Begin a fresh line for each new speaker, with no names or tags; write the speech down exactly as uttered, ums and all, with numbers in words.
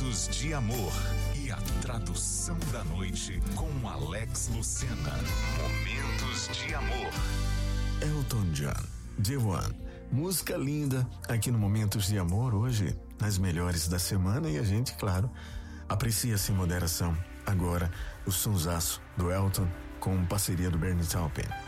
Momentos de amor e a tradução da noite com Alex Lucena. Momentos de amor.
Elton John, The One. Música linda aqui no Momentos de Amor hoje, nas melhores da semana, e a gente, claro, aprecia sem moderação. Agora, o sonsaço do Elton com parceria do Bernie Taupin.